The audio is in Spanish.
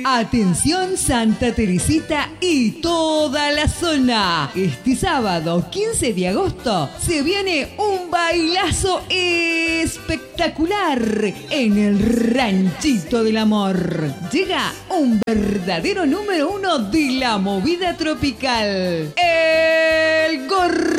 Atención Santa Teresita y toda la zona. Este sábado 15 de agosto se viene un bailazo espectacular en el Ranchito del Amor. Llega un verdadero número 1 de la movida tropical, el Gordo